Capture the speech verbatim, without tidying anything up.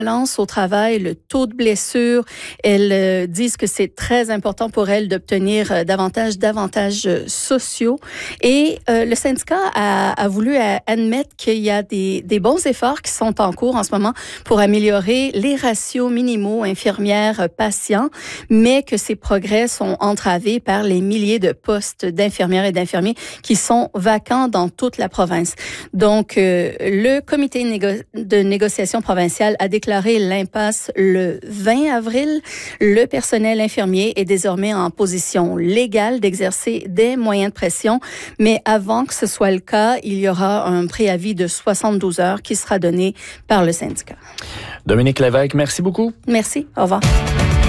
violence au travail, le taux de blessure. Elles euh, disent que c'est très important pour elles d'obtenir euh, davantage d'avantages euh, sociaux. Et euh, le syndicat a, a voulu a, admettre qu'il y a des, des bons efforts qui sont en cours en ce moment pour améliorer les ratios minimaux infirmières-patients, mais que ces progrès sont entravés par les milliers de postes d'infirmières et d'infirmiers qui sont vacants dans toute la province. Donc, euh, le comité négo- de négociation provinciale a déclaré l'impasse le vingt avril. Le personnel infirmier est désormais en position légale d'exercer des moyens de pression, mais avant que ce soit le cas, il y aura un préavis de soixante-douze heures qui sera donné par le syndicat. Dominique Lévesque, merci beaucoup. Merci. Au revoir.